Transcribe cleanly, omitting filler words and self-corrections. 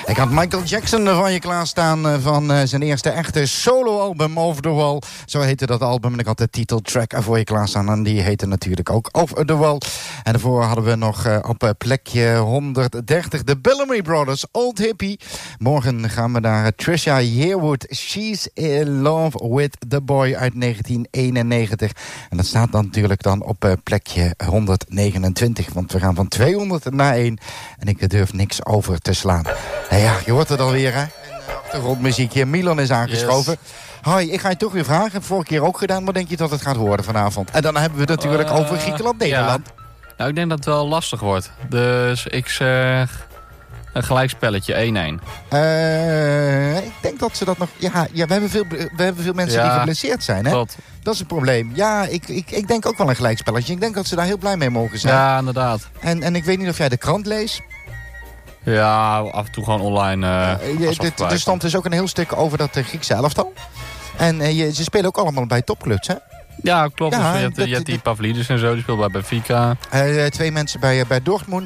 Ik had Michael Jackson van je klaarstaan van zijn eerste echte soloalbum Over the Wall. Zo heette dat album en ik had de titeltrack voor je klaarstaan en die heette natuurlijk ook Over the Wall. En daarvoor hadden we nog op plekje 130 de Bellamy Brothers, Old Hippie. Morgen gaan we naar Trisha Yearwood, She's in Love with the Boy uit 1991. En dat staat dan natuurlijk dan op plekje 129, want we gaan van 200 naar 1 en ik durf niks over te slaan. Nou ja, je hoort het alweer, hè? En achtergrondmuziekje. Milan is aangeschoven. Yes. Hoi, ik ga je toch weer vragen. Heb vorige keer ook gedaan. Wat denk je dat het gaat worden vanavond? En dan hebben we het natuurlijk over Griekenland-Nederland. Ja. Nou, ik denk dat het wel lastig wordt. Dus ik zeg een gelijkspelletje, 1-1. Ik denk dat ze dat nog... Ja, we hebben veel mensen die geblesseerd zijn, hè? Klopt. Dat is het probleem. Ja, ik denk ook wel een gelijkspelletje. Ik denk dat ze daar heel blij mee mogen zijn. Ja, inderdaad. En ik weet niet of jij de krant leest. Ja, af en toe gewoon online. Er stond dus ook een heel stuk over dat Griekse elftal. En ze spelen ook allemaal bij topclubs, hè? Ja, klopt. Ja, dus je hebt die Pavlidis en zo, die speelt bij Benfica. 2 mensen bij Dortmund.